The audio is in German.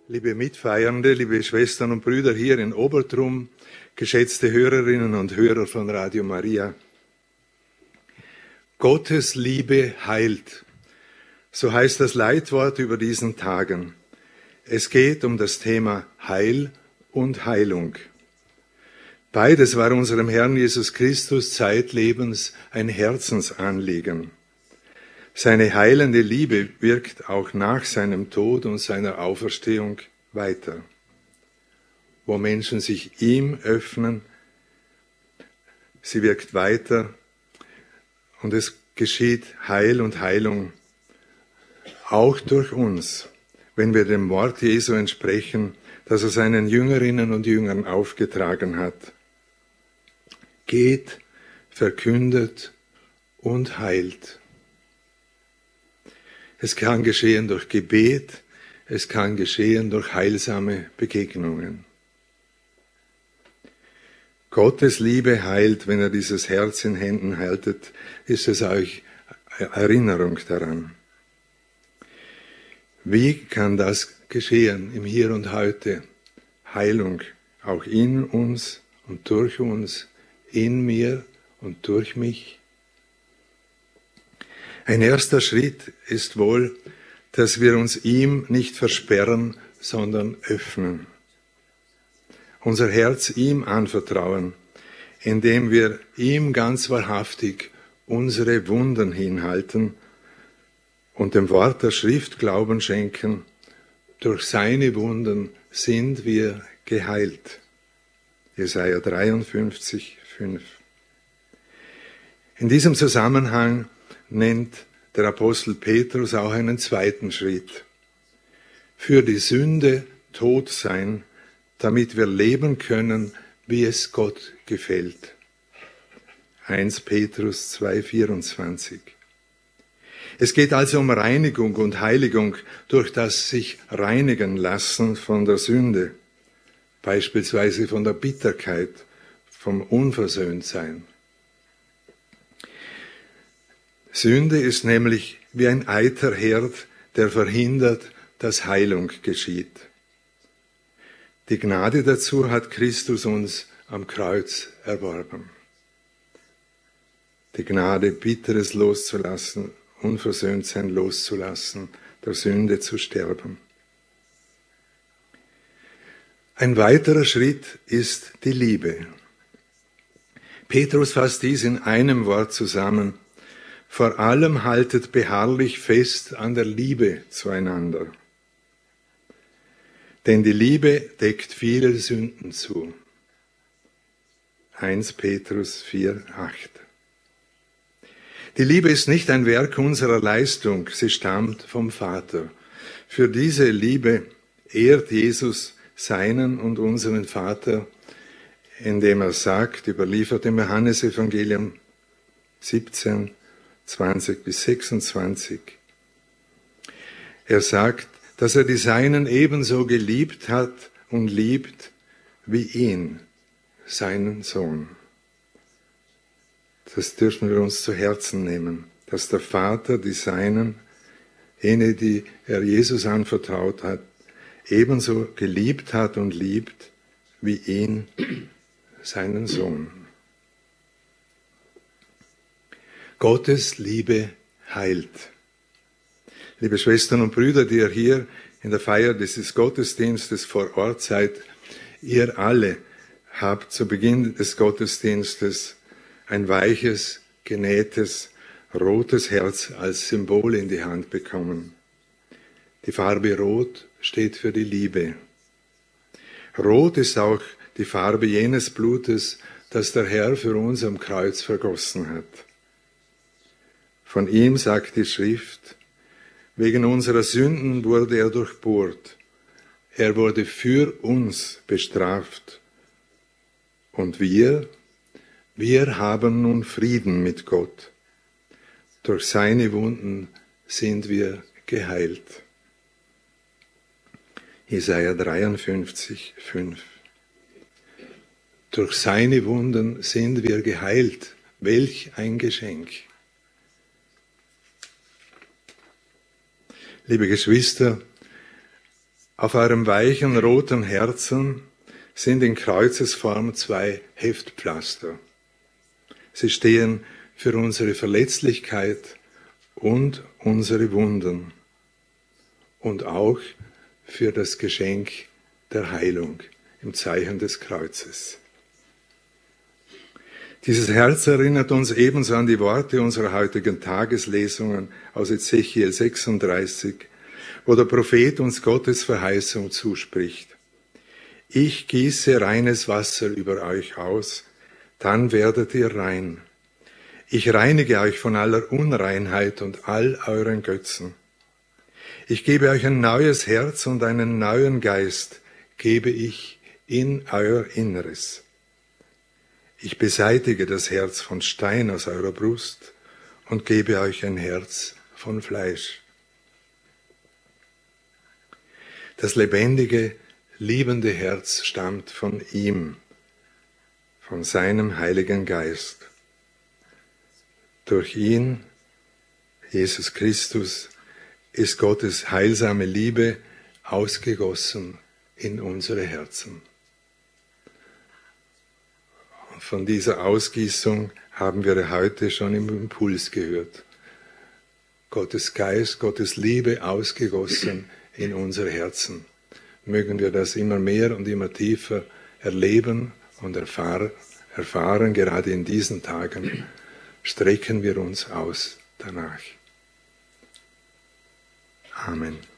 Liebe Mitfeiernde, liebe Schwestern und Brüder hier in Obertrum, geschätzte Hörerinnen und Hörer von Radio Maria. Gottes Liebe heilt. So heißt das Leitwort über diesen Tagen. Es geht um das Thema Heil und Heilung. Beides war unserem Herrn Jesus Christus zeitlebens ein Herzensanliegen. Seine heilende Liebe wirkt auch nach seinem Tod und seiner Auferstehung weiter. Wo Menschen sich ihm öffnen, sie wirkt weiter und es geschieht Heil und Heilung auch durch uns, wenn wir dem Wort Jesu entsprechen, das er seinen Jüngerinnen und Jüngern aufgetragen hat. Geht, verkündet und heilt. Es kann geschehen durch Gebet, es kann geschehen durch heilsame Begegnungen. Gottes Liebe heilt, wenn er dieses Herz in Händen haltet, ist es euch Erinnerung daran. Wie kann das geschehen im Hier und Heute? Heilung auch in uns und durch uns, in mir und durch mich. Ein erster Schritt ist wohl, dass wir uns ihm nicht versperren, sondern öffnen. Unser Herz ihm anvertrauen, indem wir ihm ganz wahrhaftig unsere Wunden hinhalten und dem Wort der Schrift Glauben schenken. Durch seine Wunden sind wir geheilt. Jesaja 53, 5. In diesem Zusammenhang nennt der Apostel Petrus auch einen zweiten Schritt. Für die Sünde tot sein, damit wir leben können, wie es Gott gefällt. 1 Petrus 2, 24. Es geht also um Reinigung und Heiligung durch das sich reinigen lassen von der Sünde, beispielsweise von der Bitterkeit, vom Unversöhntsein. Sünde ist nämlich wie ein Eiterherd, der verhindert, dass Heilung geschieht. Die Gnade dazu hat Christus uns am Kreuz erworben. Die Gnade, Bitteres loszulassen, Unversöhntsein loszulassen, der Sünde zu sterben. Ein weiterer Schritt ist die Liebe. Petrus fasst dies in einem Wort zusammen. Vor allem haltet beharrlich fest an der Liebe zueinander. Denn die Liebe deckt viele Sünden zu. 1 Petrus 4, 8. Die Liebe ist nicht ein Werk unserer Leistung, sie stammt vom Vater. Für diese Liebe ehrt Jesus seinen und unseren Vater, indem er sagt, überliefert im Johannesevangelium 17, 20 bis 26. Er sagt, dass er die Seinen ebenso geliebt hat und liebt wie ihn, seinen Sohn. Das dürfen wir uns zu Herzen nehmen, dass der Vater die Seinen, jene, die er Jesus anvertraut hat, ebenso geliebt hat und liebt wie ihn, seinen Sohn. Gottes Liebe heilt. Liebe Schwestern und Brüder, die ihr hier in der Feier dieses Gottesdienstes vor Ort seid, ihr alle habt zu Beginn des Gottesdienstes ein weiches, genähtes, rotes Herz als Symbol in die Hand bekommen. Die Farbe Rot steht für die Liebe. Rot ist auch die Farbe jenes Blutes, das der Herr für uns am Kreuz vergossen hat. Von ihm sagt die Schrift, wegen unserer Sünden wurde er durchbohrt. Er wurde für uns bestraft. Und wir haben nun Frieden mit Gott. Durch seine Wunden sind wir geheilt. Jesaja 53, 5. Durch seine Wunden sind wir geheilt. Welch ein Geschenk. Liebe Geschwister, Auf eurem weichen roten Herzen sind in Kreuzesform 2 Heftpflaster. Sie stehen für unsere Verletzlichkeit und unsere Wunden und auch für das Geschenk der Heilung im Zeichen des Kreuzes. Dieses Herz erinnert uns ebenso an die Worte unserer heutigen Tageslesungen aus Ezechiel 36, wo der Prophet uns Gottes Verheißung zuspricht. Ich gieße reines Wasser über euch aus, dann werdet ihr rein. Ich reinige euch von aller Unreinheit und all euren Götzen. Ich gebe euch ein neues Herz und einen neuen Geist gebe ich in euer Inneres. Ich beseitige das Herz von Stein aus eurer Brust und gebe euch ein Herz von Fleisch. Das lebendige, liebende Herz stammt von ihm, von seinem Heiligen Geist. Durch ihn, Jesus Christus, ist Gottes heilsame Liebe ausgegossen in unsere Herzen. Und von dieser Ausgießung haben wir heute schon im Impuls gehört. Gottes Geist, Gottes Liebe ausgegossen in unsere Herzen. Mögen wir das immer mehr und immer tiefer erleben und erfahren, gerade in diesen Tagen strecken wir uns aus danach. Amen.